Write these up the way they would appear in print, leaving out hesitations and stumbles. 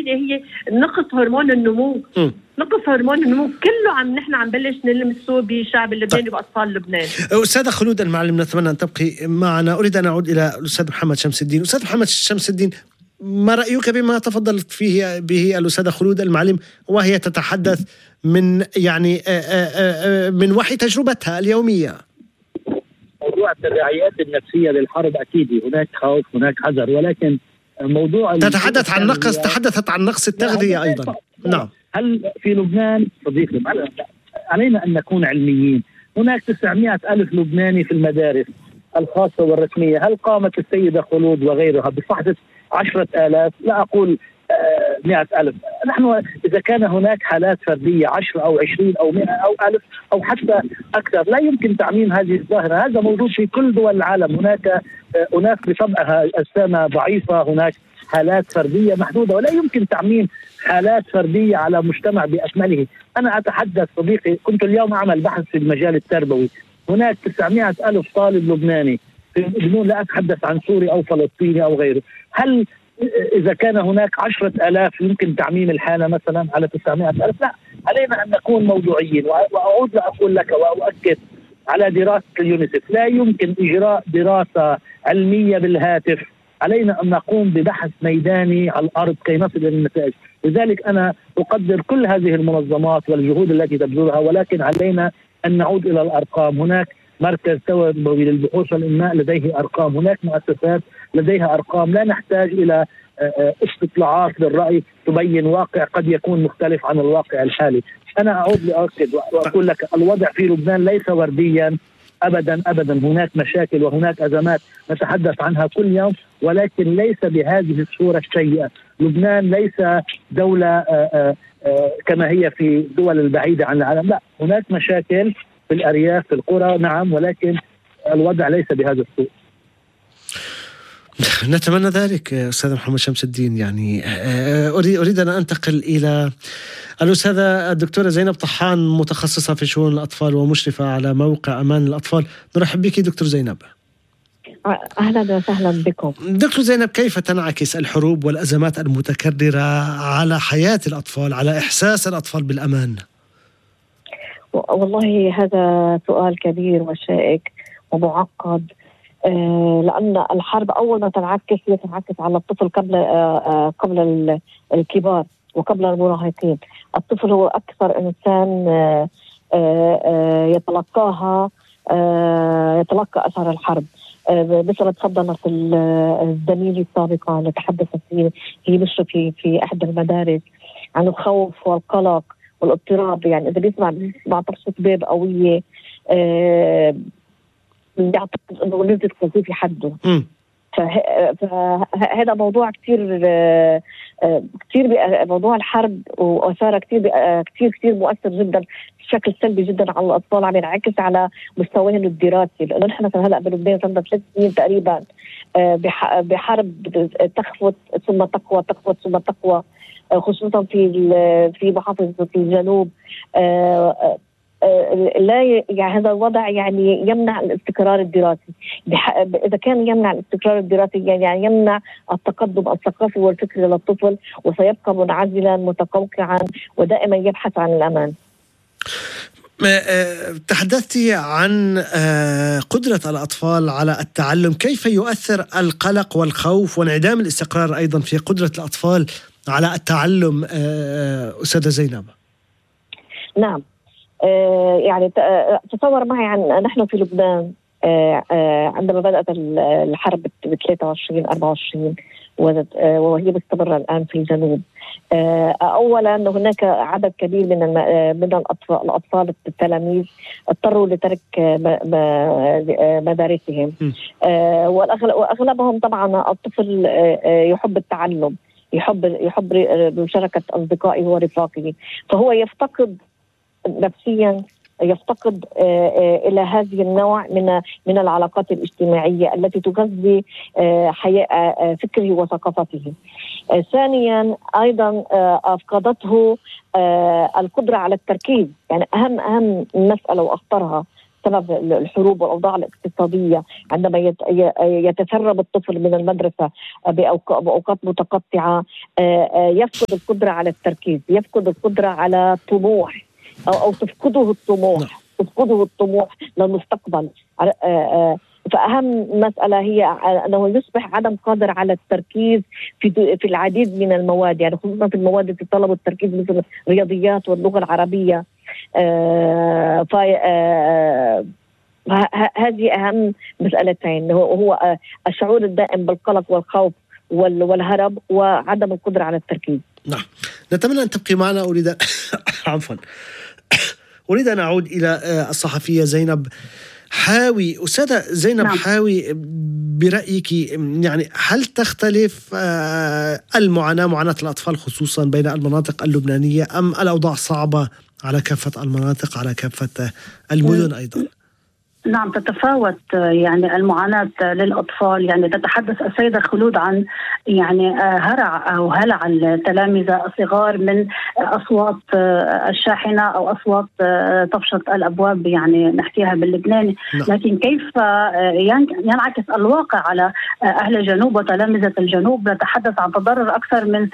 الوحيدة هي نقص هرمون النمو. نقص هرمون النمو كله نحن عم بلش نلمسه بشعب اللبناني وبأطفال لبنان. أستاذة خلود المعلم، نتمنى أن تبقي معنا. أريد أن أعود إلى الأستاذ محمد شمس الدين. أستاذ محمد شمس الدين، ما رأيك بما تفضلت فيه به الأستاذة خلود المعلم وهي تتحدث من يعني من وحي تجربتها اليومية؟ موضوع التداعيات النفسية للحرب أكيد هناك خوف، هناك حذر، ولكن موضوع تحدثت عن نقص التغذية أيضا. نعم. هل في لبنان صديقي علينا أن نكون علميين؟ هناك 900 ألف لبناني في المدارس الخاصة والرسمية. هل قامت السيدة خلود وغيرها بفحص 10,000؟ لا أقول 100,000. نحن إذا كان هناك حالات فردية 10 أو 20 أو 100 أو 1000 أو حتى أكثر، لا يمكن تعميم هذه الظاهرة. هذا موجود في كل دول العالم. هناك أناس بطبعها أجسامها ضعيفة، هناك حالات فردية محدودة، ولا يمكن تعميم حالات فردية على مجتمع بأكمله. أنا أتحدث صديقي، كنت اليوم أعمل بحث في المجال التربوي. هناك 900 ألف طالب لبناني، بدون لا أتحدث عن سوري أو فلسطيني أو غيره. هل إذا كان هناك 10,000 يمكن تعميم الحالة مثلا على 900,000؟ لا، علينا أن نكون موضوعيين. وأعود لأقول لك وأؤكد على دراسة اليونيسف، لا يمكن إجراء دراسة علمية بالهاتف. علينا أن نقوم ببحث ميداني على الأرض كي نصل إلى النتائج. لذلك أنا أقدر كل هذه المنظمات والجهود التي تبذلها، ولكن علينا أن نعود إلى الأرقام. هناك مركز توبوي للبحوث والإنماء لديه أرقام، هناك مؤسسات لديها أرقام. لا نحتاج إلى استطلاعات للرأي تبين واقع قد يكون مختلف عن الواقع الحالي. أنا أعود لأؤكد وأقول لك الوضع في لبنان ليس ورديا أبدا أبدا. هناك مشاكل وهناك أزمات نتحدث عنها كل يوم، ولكن ليس بهذه الصورة السيئة. لبنان ليس دولة كما هي في الدول البعيدة عن العالم. لا، هناك مشاكل في الأرياف في القرى نعم، ولكن الوضع ليس بهذا السوء. نتمنى ذلك أستاذ محمد شمس الدين. يعني أريد أن أنتقل إلى الأستاذة الدكتورة زينب طحان، متخصصة في شؤون الأطفال ومشرفة على موقع أمان الأطفال. نرحب بك دكتور زينب. أهلا وسهلا بكم دكتور زينب. كيف تنعكس الحروب والأزمات المتكررة على حياة الأطفال، على إحساس الأطفال بالأمان؟ والله هذا سؤال كبير وشائك ومعقد، لأن الحرب أول ما تنعكس هي تنعكس على الطفل قبل الكبار وقبل المراهقين. الطفل هو أكثر إنسان يتلقى أثر الحرب. مثل ما تفضلت الزميلة السابقة اللي تحدثت هي مشرف في إحدى المدارس عن الخوف والقلق والاضطراب. يعني إذا بيسمع طرشة باب قوية يعتقد انه نزلت قذيفة حده. فهذا موضوع كتير موضوع الحرب وأثاره كتير مؤثر جدا بشكل سلبي جدا على الأطفال، عم ينعكس على مستواهم الدراسي. لأنه نحن هلا بلبنان صرنا 3 سنين تقريبا بحرب تخفت ثم تقوى، تخفت ثم تقوى، خصوصا في محافظة الجنوب. لا يعني هذا الوضع يعني يمنع الاستقرار الدراسي. إذا كان يمنع الاستقرار الدراسي يعني يمنع التقدم الثقافي والفكري للطفل، وسيبقى منعزلا متقوقعا ودائما يبحث عن الأمان. تحدثتي عن قدرة الأطفال على التعلم. كيف يؤثر القلق والخوف وانعدام الاستقرار أيضا في قدرة الأطفال على التعلم أستاذة زينب؟ نعم، يعني تصور معي نحن في لبنان عندما بدأت الحرب ب 23-24 وهي مستمرة الآن في الجنوب. أولا هناك عدد كبير من الأطفال التلاميذ اضطروا لترك مدارسهم، وأغلبهم طبعا الطفل يحب التعلم، يحب مشاركة أصدقائه ورفاقه، فهو يفتقد نفسيا، يفتقد إلى هذه النوع من العلاقات الاجتماعية التي تغذي حياة فكره وثقافته. ثانيا أيضا أفقدته القدرة على التركيز، يعني أهم مسألة وأخطرها بسبب الحروب والأوضاع الاقتصادية، عندما يتسرب الطفل من المدرسة بأوقات متقطعة يفقد القدرة على التركيز، يفقد القدرة على الطموح أو تفقده الطموح للمستقبل. فأهم مسألة هي أنه يصبح عدم قادر على التركيز في العديد من المواد، يعني خصوصا في المواد التي تطلب التركيز مثل الرياضيات واللغة العربية. هذه أهم مسألتين، هو الشعور الدائم بالقلق والخوف والهرب وعدم القدرة على التركيز. نعم، نتمنى أن تبقي معنا. أريد أن أعود إلى الصحفية زينب حاوي. أستاذة زينب حاوي، برأيك يعني هل تختلف معاناة الأطفال خصوصا بين المناطق اللبنانية، أم الأوضاع صعبة على كافة المناطق، على كافة المدن أيضا؟ نعم، تتفاوت يعني المعاناة للأطفال. يعني تتحدث السيدة خلود عن يعني هرع أو هلع التلامذة الصغار من أصوات الشاحنة أو أصوات طفشة الأبواب، يعني نحكيها باللبناني. لكن كيف ينعكس الواقع على أهل الجنوب وتلامذة الجنوب؟ نتحدث عن تضرر أكثر من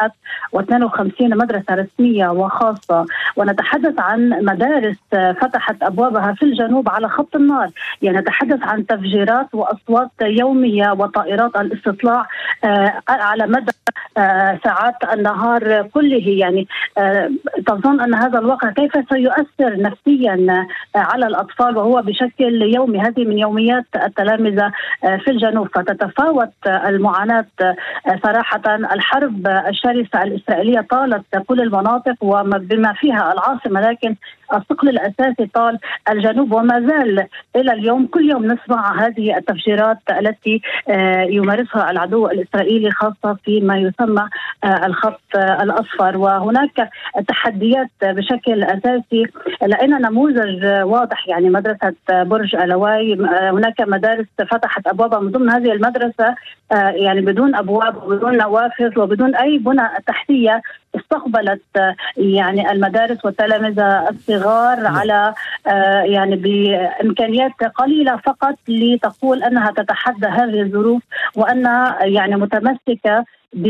352 مدرسة رسمية وخاصة، ونتحدث عن مدارس فتحت أبوابها في الجنوب على خط النار. يعني نتحدث عن تفجيرات وأصوات يومية وطائرات الاستطلاع على مدى ساعات النهار كله. يعني تظن أن هذا الواقع كيف سيؤثر نفسيا على الأطفال وهو بشكل يومي؟ هذه من يوميات التلامذة في الجنوب. فتتفاوت المعاناة صراحة. الحرب الشرسة الإسرائيلية طالت كل المناطق وبما فيها العاصمة، لكن الثقل الأساسي طال الجنوب، وما زال إلى اليوم كل يوم نسمع هذه التفجيرات التي يمارسها العدو الإسرائيلي، خاصة فيما يسمى الخط الأصفر. وهناك تحديات بشكل أساسي. لأن نموذج واضح، يعني مدرسة برج ألواي، هناك مدارس فتحت أبوابها من ضمن هذه المدرسة يعني بدون أبواب وبدون نوافذ وبدون أي بنى تحتية، استقبلت يعني المدارس والتلامذة الصغار على يعني بإمكانيات قليلة فقط، لتقول أنها تتحدى هذه الظروف وأنها يعني متمسكة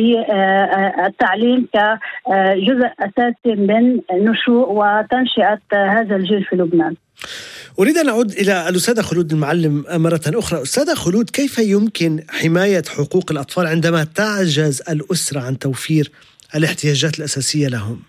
بالتعليم كجزء أساسي من نشوء وتنشئة هذا الجيل في لبنان. أريد أن أعود إلى الأستاذة خلود المعلم مرة أخرى. أستاذة خلود، كيف يمكن حماية حقوق الأطفال عندما تعجز الأسرة عن توفير الاحتياجات الأساسية لهم؟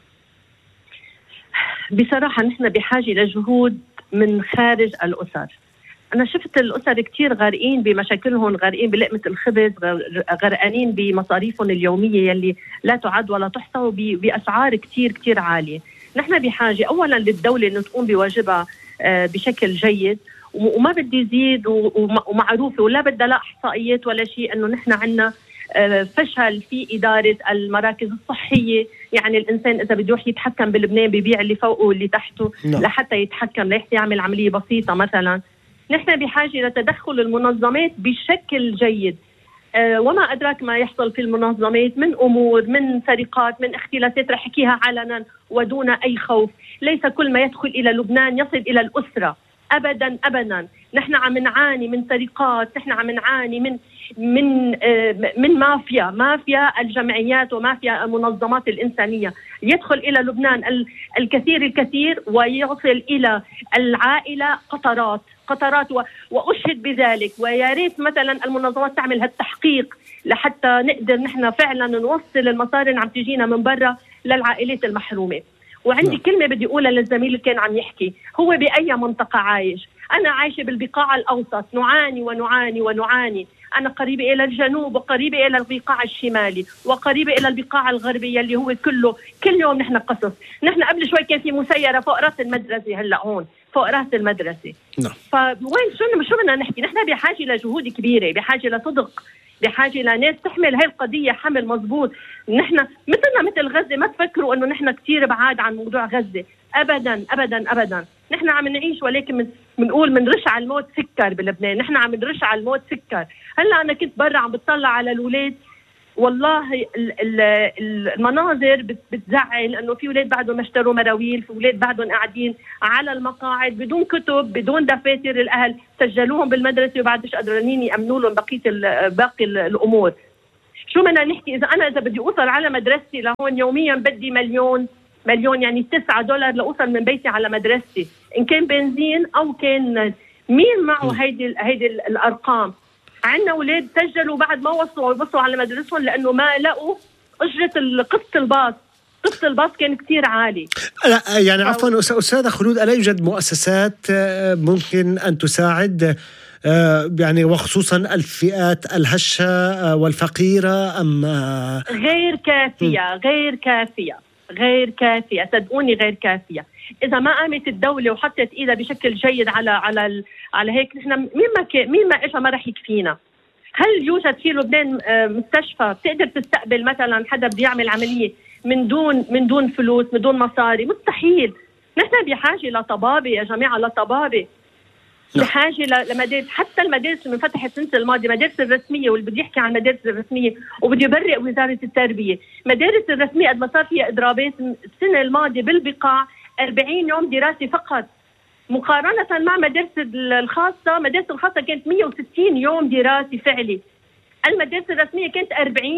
بصراحة نحن بحاجة لجهود من خارج الأسر. أنا شفت الأسر كتير غارقين بمشاكلهم، غارقين بلقمة الخبز، غرقانين بمصاريفهم اليومية يلي لا تعد ولا تحصى بأسعار كتير كتير عالية. نحن بحاجة أولا للدولة أن تقوم بواجبها بشكل جيد، وما بدي يزيد ومعروفة ولا بدها لا إحصائيات ولا شيء، أنه نحن عنا فشل في إدارة المراكز الصحية. يعني الإنسان إذا بده يتحكم بلبنان بيبيع اللي فوقه واللي تحته لحتى يتحكم، لحتى يعمل عملية بسيطة مثلا. نحن بحاجة لتدخل المنظمات بشكل جيد. وما أدراك ما يحصل في المنظمات من أمور، من سرقات، من اختلاسات رح أحكيها علنا ودون أي خوف. ليس كل ما يدخل إلى لبنان يصل إلى الأسرة، أبدا أبدا. نحن عم نعاني من سرقات، نحن عم نعاني من مافيا الجمعيات ومافيا المنظمات الإنسانية. يدخل إلى لبنان الكثير ويصل إلى العائلة قطرات وأشهد بذلك. ويا ريت مثلا المنظمات تعمل هالتحقيق لحتى نقدر نحن فعلا نوصل المصاري اللي عم تجينا من برا للعائلات المحرومة. وعندي كلمة بدي أقولها للزميل اللي كان عم يحكي، هو بأي منطقة عايش؟ أنا عايشة بالبقاع الأوسط، نعاني. أنا قريبة إلى الجنوب وقريبة إلى البقاع الشمالي وقريبة إلى البقاع الغربية اللي هو كل يوم نحن قصص. نحن قبل شوي كان في مسيرة فوق رأس المدرسة، هلأ هون فوق رأس المدرسة. فوين شو بدنا نحكي؟ نحن بحاجة لجهود كبيرة، بحاجة لصدق، بحاجة لناس تحمل هاي القضية حمل مزبوط. نحن مثل غزة، ما تفكروا أنه نحن كتير بعاد عن موضوع غزة، أبدا أبدا أبدا. نحن عم نعيش، ولكن منقول منرش على الموت سكر بلبنان. نحن عم نرش على الموت سكر. هلا أنا كنت برا عم بتطلع على الأولاد، والله المناظر بتزعل، انه في اولاد بعدهم اشتروا مراويل، في اولاد بعدهم قاعدين على المقاعد بدون كتب بدون دفاتر، الاهل سجلوهم بالمدرسه وبعدش قادرين يامنوا لهم باقي الامور. شو بدنا نحكي اذا بدي اوصل على مدرستي لهون يوميا بدي مليون يعني $9 لاوصل من بيتي على مدرستي، ان كان بنزين او كان مين معه هيدي الارقام. عندنا اولاد سجلوا بعد ما وصلوا على مدرسهم لانه ما لقوا اجره قسط الباص. قسط الباص كان كتير عالي. لا يعني عفوا استاذه خلود، الا يوجد مؤسسات ممكن ان تساعد يعني وخصوصا الفئات الهشة والفقيرة أم غير كافية صدقوني، غير كافية. إذا ما قامت الدولة وحطت إيدها بشكل جيد على هيك، نحن مين ما إجا ما رح يكفينا. هل يوجد في لبنان مستشفى بتقدر تستقبل مثلا حدا بده يعمل عملية من دون فلوس من دون مصاري؟ مستحيل. نحن بحاجة لطبابة يا جماعة، لطبابة، بحاجة لمدارس. حتى المدارس اللي انفتحت السنة الماضية، مدارس الرسمية، واللي بده يحكي عن المدارس الرسمية وبده يبرئ وزارة التربية، مدارس الرسمية قد ما صار فيها إضرابات السنة الماضية بالبقاع 40 يوم دراسي فقط، مقارنة مع مدارس الخاصة. مدارس الخاصة كانت 160 يوم دراسي فعلي، المدارس الرسمية كانت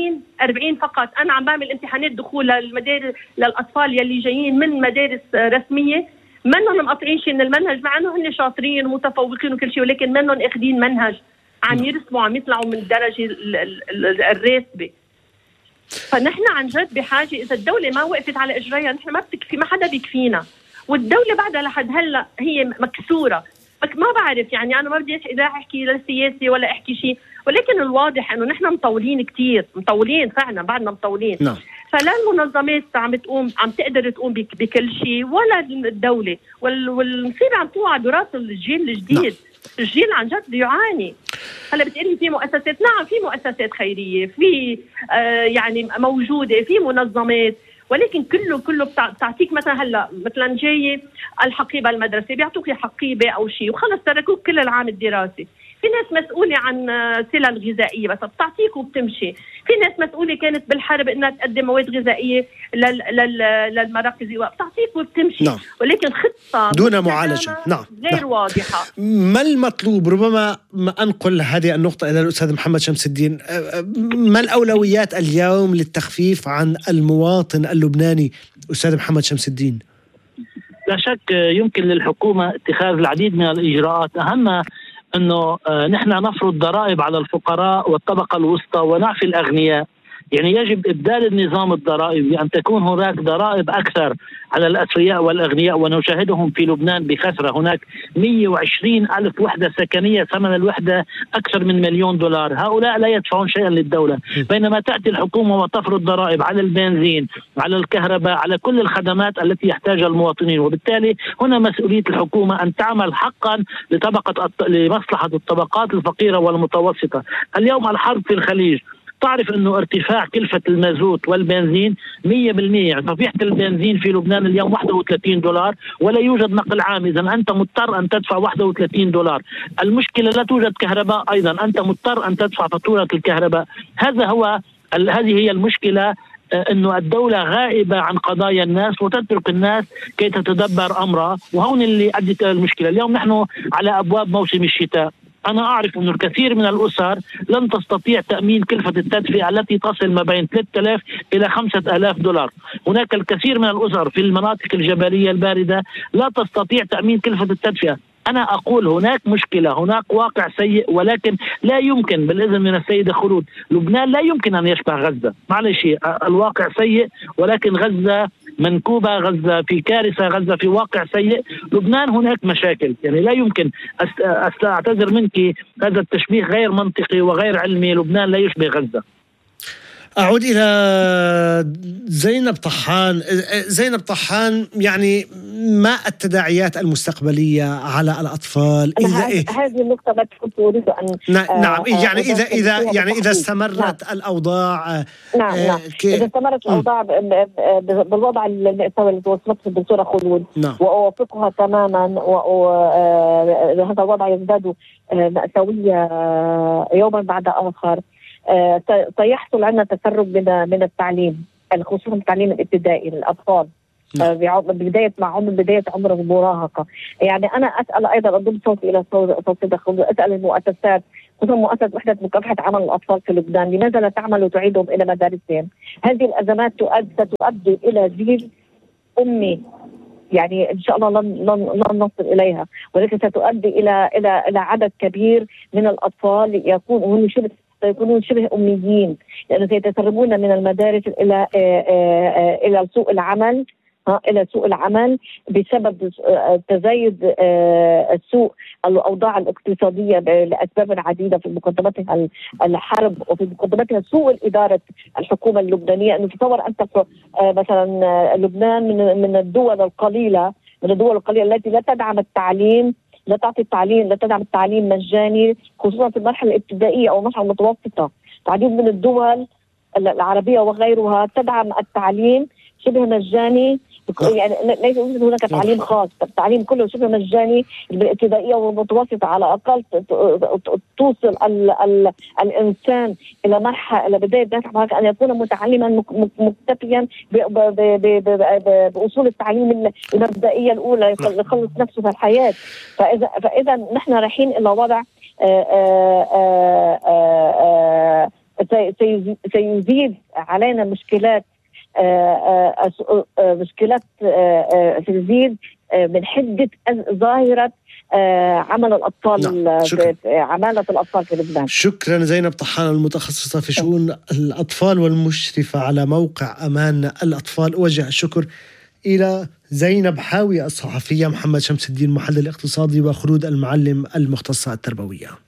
40 فقط. أنا عم بعمل امتحانات دخول للمدارس للأطفال يلي جايين من مدارس رسمية، منهم مقطعين شيء من المنهج، مع انه هن شاطرين ومتفوقين وكل شيء، ولكن منهم اخذين منهج عم يرسموا، عم يطلعوا من الدرجه الراتبه. فنحن عن جد بحاجه، اذا الدوله ما وقفت على اجريها نحن ما بتكفي، ما حدا بيكفينا. والدوله بعدها لحد هلا هي مكسوره. ما بعرف يعني، انا ما بدي اذا احكي للسياسي ولا احكي شيء، ولكن الواضح انه نحن مطولين فعلا، بعدنا مطولين. نعم. فلا المنظمات عم تقدر تقوم بكل شيء، ولا الدولة. والمصيبة عم توعى براس الجيل الجديد. نعم. الجيل عن جد يعاني. هلا بتقولي في مؤسسات، نعم في مؤسسات خيرية، في يعني موجودة، في منظمات، ولكن كله بتعطيك مثلا جاي الحقيبة المدرسة بيعطوك حقيبة أو شيء وخلص تركوك كل العام الدراسي. في ناس مسؤولة عن سلل غذائية بس بتعطيك وبتمشي. في ناس مسؤولة كانت بالحرب انها تقدم مواد غذائية للمراكز بتعطيك وبتمشي. نعم. ولكن خطة دون معالجة. نعم. غير واضحة. ما المطلوب؟ ربما أنقل هذه النقطة إلى الأستاذ محمد شمس الدين. ما الأولويات اليوم للتخفيف عن المواطن اللبناني أستاذ محمد شمس الدين؟ لا شك يمكن للحكومة اتخاذ العديد من الإجراءات، أهمها أنه نحن نفرض ضرائب على الفقراء والطبقة الوسطى ونعفي الأغنياء. يعني يجب إبدال النظام الضرائبي بأن تكون هناك ضرائب أكثر على الأثرياء والأغنياء، ونشاهدهم في لبنان بكثرة. هناك 120 ألف وحدة سكنية ثمن الوحدة أكثر من $1,000,000. هؤلاء لا يدفعون شيئا للدولة، بينما تأتي الحكومة وتفرض ضرائب على البنزين، على الكهرباء، على كل الخدمات التي يحتاجها المواطنين. وبالتالي هنا مسؤولية الحكومة أن تعمل حقا لمصلحة الطبقات الفقيرة والمتوسطة. اليوم الحرب في الخليج، تعرف أنه ارتفاع كلفة المازوت والبنزين 100%. يعني صفيحة البنزين في لبنان اليوم $31 ولا يوجد نقل عام، إذا أنت مضطر أن تدفع $31. المشكلة لا توجد كهرباء، أيضا أنت مضطر أن تدفع فاتورة الكهرباء. هذه هي المشكلة، أنه الدولة غائبة عن قضايا الناس وتترك الناس كي تتدبر أمرها، وهون اللي أدت المشكلة. اليوم نحن على أبواب موسم الشتاء، أنا أعرف أن الكثير من الأسر لن تستطيع تأمين كلفة التدفئة التي تصل ما بين $3,000 إلى $5,000. هناك الكثير من الأسر في المناطق الجبلية الباردة لا تستطيع تأمين كلفة التدفئة. أنا أقول هناك مشكلة، هناك واقع سيء، ولكن لا يمكن بالإذن من السيدة خلود، لبنان لا يمكن أن يشبه غزة. معلش، الواقع سيء، ولكن غزة منكوبة، غزة في كارثة، غزة في واقع سيء. لبنان هناك مشاكل، يعني لا يمكن أعتذر منك، هذا التشبيه غير منطقي وغير علمي. لبنان لا يشبه غزة. أعود إلى زينب طحان، يعني ما التداعيات المستقبلية على الأطفال؟ هذه النقطة التي كنت أريد أن نعم، يعني إذا استمرت الأوضاع، نعم إذا استمرت الأوضاع بالوضع المأساوي الذي وصفته الدكتورة خلود، وأوافقها تماما، وهذا الوضع يزداد مأساوية يوما بعد آخر. سيحصل عندنا تسرب من التعليم، خصوصا التعليم الابتدائي للأطفال بداية عمر المراهقة. يعني أنا أسأل أيضا، أضم صوتي إلى صوت الدخول، أسأل المؤسسات خصوصا مؤسسة وحدة مكافحة عمل الأطفال في لبنان، لماذا لا تعمل وتعيدهم إلى مدارسهم؟ هذه الأزمات ستؤدي إلى جيل أمي، يعني إن شاء الله لن نصل إليها، ولكن ستؤدي إلى عدد كبير من الأطفال يكونون شبه أميين، لأنه سيتسربون من المدارس إلى سوق العمل، إلى سوق العمل بسبب تزايد سوء الأوضاع الاقتصادية لأسباب عديدة، في مقدمتها الحرب وفي مقدمتها سوء الإدارة الحكومة اللبنانية. أنه تصور أنت مثلا لبنان من الدول القليلة التي لا تدعم التعليم، لا تدعم التعليم مجاني، خصوصا في المرحلة الابتدائية أو المرحلة المتوسطة. عديد من الدول العربية وغيرها تدعم التعليم شبه مجاني، يعني ليس هناك تعليم خاص، التعليم كله شبه مجاني بالابتدائية والمتوسطة. على الأقل توصل الإنسان إلى مرحلة، إلى بداية أن يكون متعلما مكتفيا بأصول التعليم المبدئية الأولى، يخلص نفسه في الحياة. فإذا نحن رايحين إلى وضع سيزيد علينا مشكلات تزيد من حدة ظاهرة عمل الأطفال، عمالة الأطفال في لبنان. شكرا زينب طحان، المتخصصة في شؤون الأطفال والمشرفة على موقع أمان الأطفال. أوجه الشكر إلى زينب حاوي الصحفية، محمد شمس الدين محلل اقتصادي، وخلود المعلم المختصة التربوية.